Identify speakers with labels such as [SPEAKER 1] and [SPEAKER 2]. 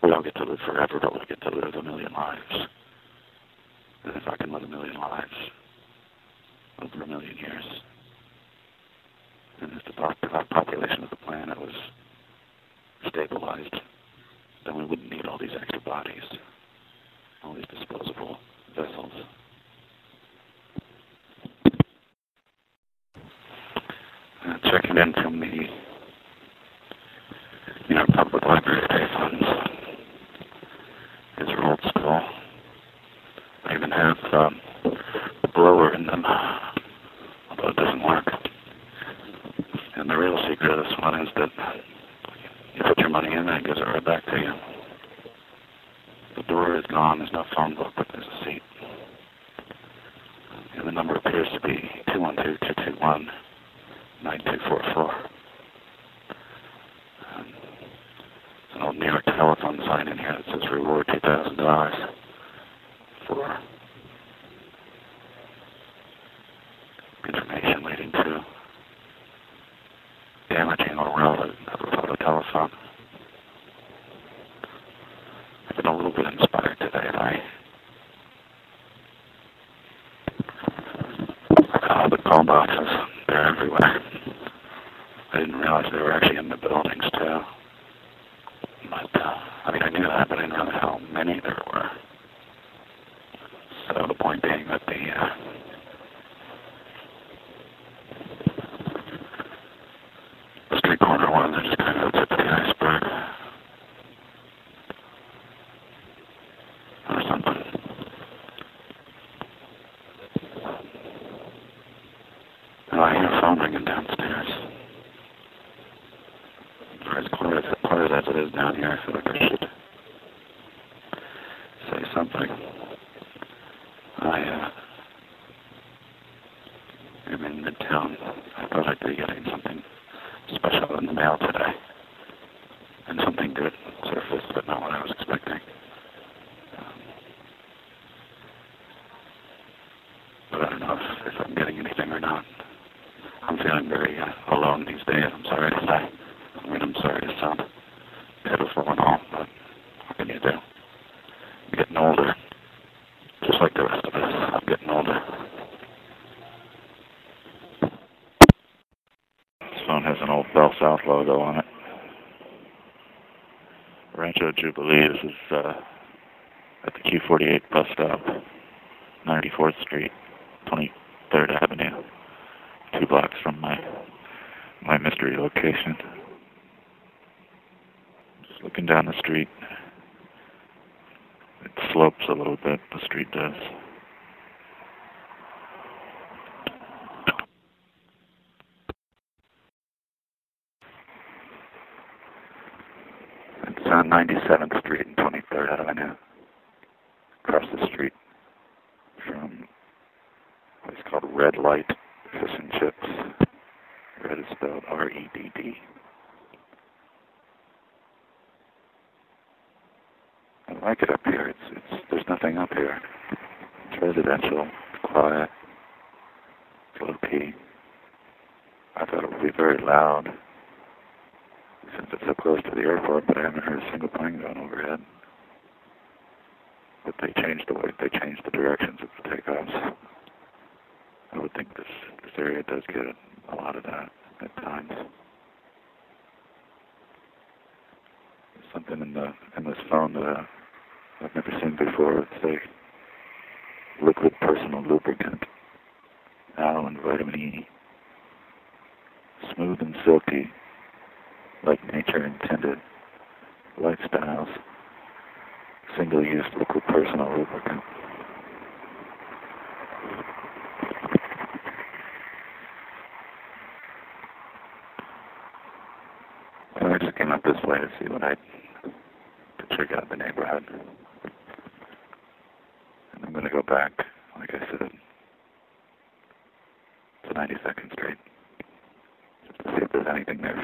[SPEAKER 1] we don't get to live forever, but we get to live a million lives. And if I can live a million lives over a million years, and if the population of the planet was stabilized, then we wouldn't need all these extra bodies, all these disposable vessels. Checking in from the New York Public Library Day funds. These are old school. They even have a blower in them, although it doesn't work. And the real secret of this one is that you put your money in and it gives it right back to you. The door is gone, there's no phone book, but there's a seat. And the number appears to be 212-221-9244. There's an old New York telephone sign in here that says reward $2,000 for information leading to damaging or relevant of a telephone. I've been a little bit inspired today by the call boxes. They're everywhere. I didn't realize they were actually in the buildings too. But, I mean, I knew that, but I didn't know how many there were. So the point being that the street corner ones are just kind of the tip of the iceberg. Or something. Oh, I hear a phone ringing downstairs. As quiet as it is down here, I feel like I should say something. I am in Midtown. I thought I'd be getting something special in the mail today. And something good surfaced, but not what I was expecting. But I don't know if I'm getting anything or not. I'm feeling very alone these days, I'm sorry to say. I mean, I'm sorry to sound pitiful and all, but what can you do? I'm getting older. Just like the rest of us, I'm getting older. This phone has an old Bell South logo on it. Rancho Jubilee. This is at the Q48 bus stop, 94th Street, 23rd Avenue, 2 blocks from my mystery location. Just looking down the street. It slopes a little bit, the street does. It's on 97th Street and 23rd Avenue, across the street from a place called Red Light Fish and Chips. Red is spelled R-E-D-D. I like it up here. There's nothing up here. It's residential, quiet, low-key. I thought it would be very loud since it's so close to the airport, but I haven't heard a single plane going overhead. But they changed the directions of the takeoffs. I would think this area does get a lot of that at times. There's something in this phone that I've never seen before. It's a liquid personal lubricant, aloe and vitamin E, smooth and silky, like nature intended. Lifestyles, single-use liquid personal lubricant. I just came up this way to see to check out the neighborhood. And I'm going to go back, like I said, to 92nd Street, just to see if there's anything there